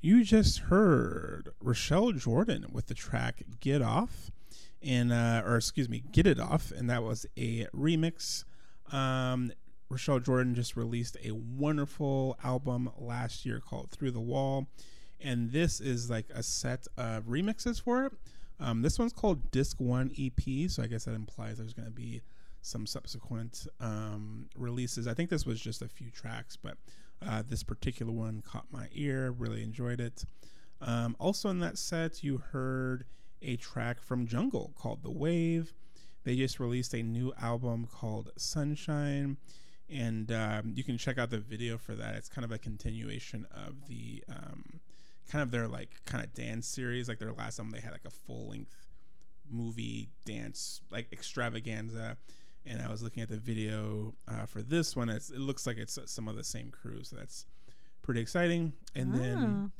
You just heard Rochelle Jordan with the track Get Off, and Get It Off, and that was a remix. Rochelle Jordan just released a wonderful album last year called Through the Wall, and this is like a set of remixes for it. This one's called Disc 1 EP, so I guess that implies there's going to be some subsequent releases. I think this was just a few tracks, but this particular one caught my ear. Really enjoyed it. Also in that set, you heard a track from Jungle called The Wave. They just released a new album called Sunshine, and you can check out the video for that. It's kind of a continuation of the kind of their like kind of dance series. Like their last album, they had like a full-length movie dance like extravaganza. And I was looking at the video for this one. It looks like it's some of the same crew, so that's pretty exciting. And then,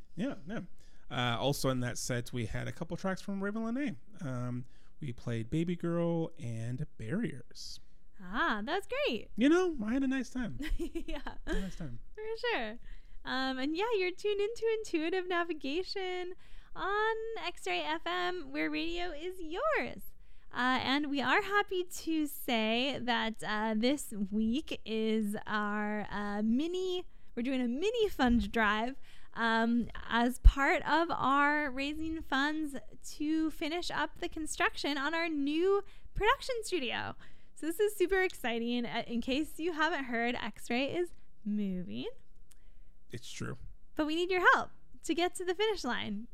also in that set, we had a couple tracks from Raven Lenae. We played Baby Girl and Barriers. Ah, that's great. You know, I had a nice time. Yeah, a nice time. For sure. And yeah, you're tuned into Intuitive Navigation on X-Ray FM, where radio is yours. And we are happy to say that this week is our we're doing a mini fund drive as part of our raising funds to finish up the construction on our new production studio. So this is super exciting. In case you haven't heard, X-Ray is moving. It's true. But we need your help to get to the finish line.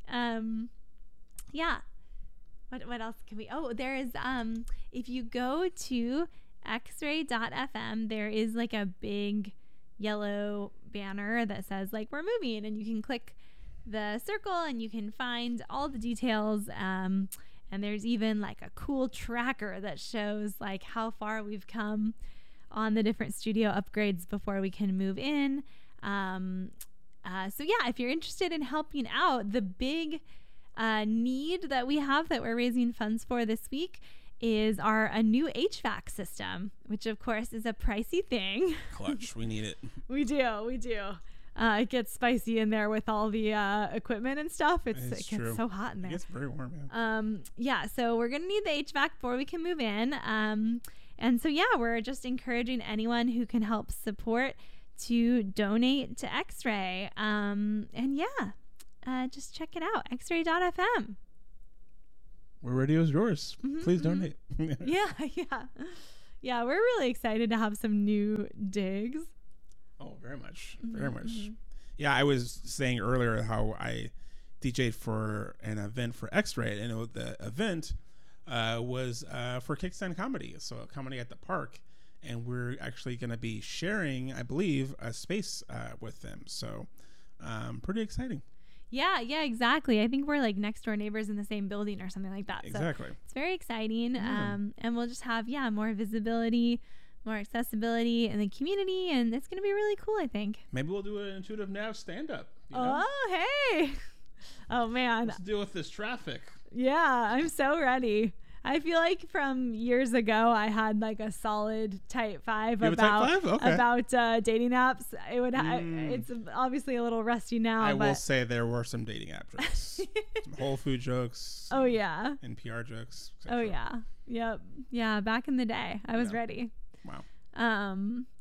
Yeah. What else can we... Oh, there is... if you go to xray.fm, there is like a big yellow banner that says like we're moving, and you can click the circle and you can find all the details. And there's even like a cool tracker that shows like how far we've come on the different studio upgrades before we can move in. So yeah, if you're interested in helping out, the big need that we have that we're raising funds for this week is a new HVAC system, which of course is a pricey thing. Clutch, we need it. We do. It gets spicy in there with all the equipment and stuff. It gets so hot in there. It gets very warm, man. Yeah, so we're going to need the HVAC before we can move in. And so, yeah, we're just encouraging anyone who can help support to donate to X-Ray. And yeah. Just check it out, xray.fm. Where radio is yours. Please donate. Yeah, we're really excited to have some new digs. Oh, very much. Very much. Yeah, I was saying earlier how I DJ'd for an event for X-Ray, and the event was for Kickstand Comedy, so a comedy at the park, and we're actually going to be sharing, I believe, a space with them, so pretty exciting. Yeah, exactly. I think we're like next door neighbors in the same building or something like that. Exactly. So it's very exciting. And we'll just have, more visibility, more accessibility in the community. And it's going to be really cool, I think. Maybe we'll do an Intuitive Nav stand-up. Oh, hey. Oh, man. Let's deal with this traffic. Yeah, I'm so ready. I feel like from years ago, I had like a solid type 5 about dating apps. It would it's obviously a little rusty now. I will say there were some dating app jokes, some Whole Food jokes. Oh yeah, NPR jokes. Oh yeah, yep, yeah. Back in the day, I was ready. Wow.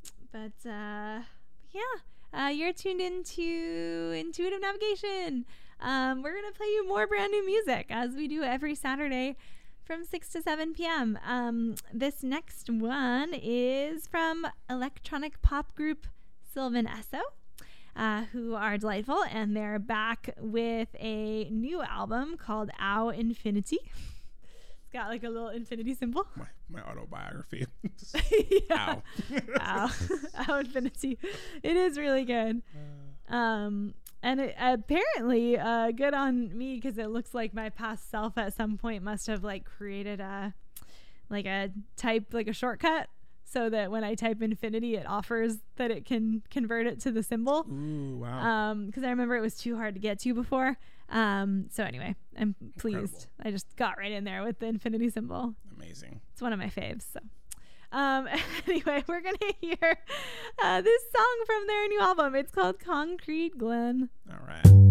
You're tuned into Intuitive Navigation. We're gonna play you more brand new music as we do every Saturday from 6 to 7 p.m. This next one is from electronic pop group Sylvan Esso, who are delightful, and they're back with a new album called Ow Infinity. It's got like a little infinity symbol. My autobiography. Ow. Ow Infinity. It is really good. And it, apparently, good on me, because it looks like my past self at some point must have like created a shortcut so that when I type infinity, it offers that it can convert it to the symbol. Ooh, wow. Because I remember it was too hard to get to before. So anyway, I'm pleased. Incredible. I just got right in there with the infinity symbol. Amazing. It's one of my faves. So. Anyway, we're gonna hear this song from their new album. It's called Concrete Glen. All right.